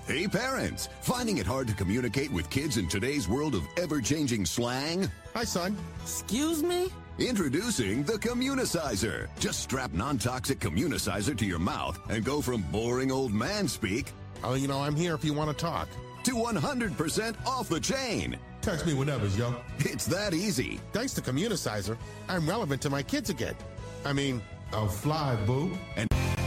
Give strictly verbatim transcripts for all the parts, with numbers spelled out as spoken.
Hey parents, finding it hard to communicate with kids in today's world of ever-changing slang? Hi, son. Excuse me? Introducing the Communicizer. Just strap non-toxic Communicizer to your mouth and go from boring old man speak Oh, you know, I'm here if you want to talk. to one hundred percent off the chain. Text me whenever, yo. It's that easy. Thanks to Communicizer, I'm relevant to my kids again. I mean, I'll fly, boo. And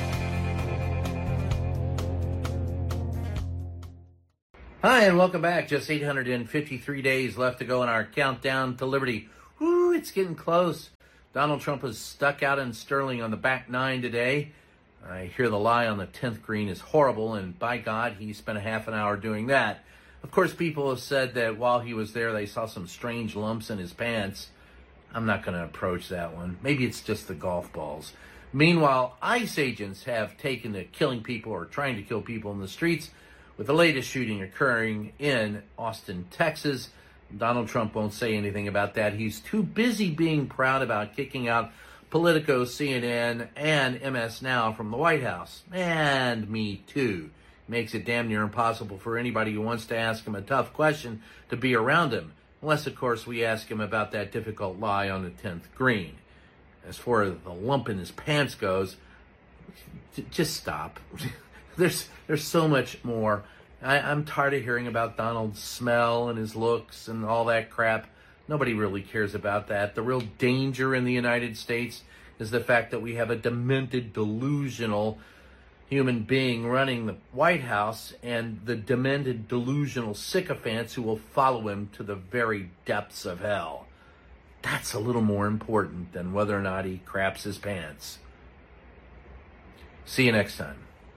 Hi, and welcome back. Just eight hundred fifty-three days left to go in our countdown to liberty. Woo, it's getting close. Donald Trump is stuck out in Sterling on the back nine today. I hear the lie on the tenth green is horrible, and by God, he spent a half an hour doing that. Of course, people have said that while he was there, they saw some strange lumps in his pants. I'm not going to approach that one. Maybe it's just the golf balls. Meanwhile, ICE agents have taken to killing people or trying to kill people in the streets, with the latest shooting occurring in Austin, Texas. Donald Trump won't say anything about that. He's too busy being proud about kicking out Politico, C N N, and M S Now from the White House. And Me Too. Makes it damn near impossible for anybody who wants to ask him a tough question to be around him. Unless, of course, we ask him about that difficult lie on the tenth green. As far as the lump in his pants goes, j- just stop. There's there's so much more. I, I'm tired of hearing about Donald's smell and his looks and all that crap. Nobody really cares about that. The real danger in the United States is the fact that we have a demented, delusional human being running the White House and the demented, delusional sycophants who will follow him to the very depths of hell. That's a little more important than whether or not he craps his pants. See you next time.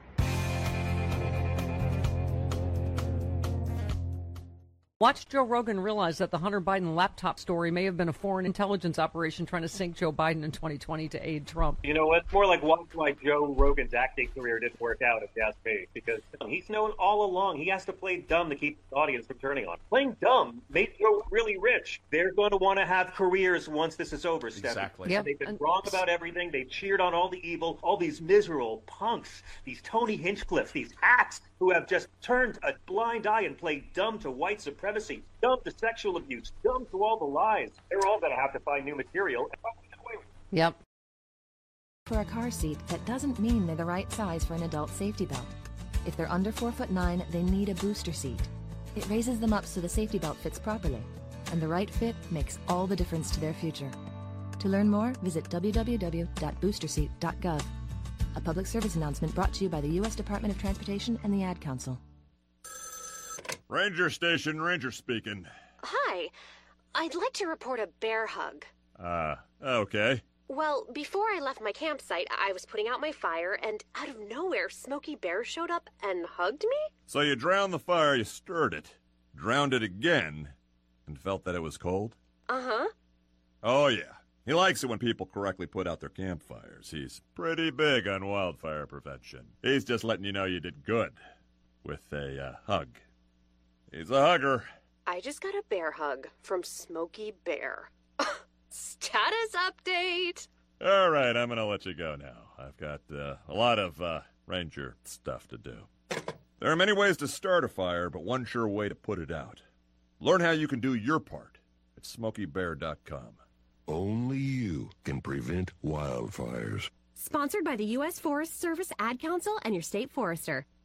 Watch Joe Rogan realize that the Hunter Biden laptop story may have been a foreign intelligence operation trying to sink Joe Biden in twenty twenty to aid Trump. You know what? It's more like watch why Joe Rogan's acting career didn't work out, if you ask me. Because he's known all along he has to play dumb to keep the audience from turning on him. Playing dumb made Joe really rich. They're going to want to have careers once this is over, Steph. Exactly. Yep. They've been And- wrong about everything. They cheered on all the evil, all these miserable punks, these Tony Hinchcliffes, these hacks who have just turned a blind eye and played dumb to white supremacy, dumb to sexual abuse, dumb to all the lies. They're all going to have to find new material and probably get away with it. Yep. For a car seat, that doesn't mean they're the right size for an adult safety belt. If they're under four foot nine, they need a booster seat. It raises them up so the safety belt fits properly, and the right fit makes all the difference to their future. To learn more, visit w w w dot booster seat dot gov. A public service announcement brought to you by the U S Department of Transportation and the Ad Council. Ranger Station, Ranger speaking. Hi. I'd like to report a bear hug. Uh, okay. Well, before I left my campsite, I was putting out my fire, and out of nowhere, Smokey Bear showed up and hugged me? So you drowned the fire, you stirred it, drowned it again, and felt that it was cold? Uh-huh. Oh, yeah. He likes it when people correctly put out their campfires. He's pretty big on wildfire prevention. He's just letting you know you did good with a uh, hug. He's a hugger. I just got a bear hug from Smokey Bear. Status update! All right, I'm going to let you go now. I've got uh, a lot of uh, ranger stuff to do. There are many ways to start a fire, but one sure way to put it out. Learn how you can do your part at smokey bear dot com. Only you can prevent wildfires. Sponsored by the U S Forest Service Ad Council and your state forester.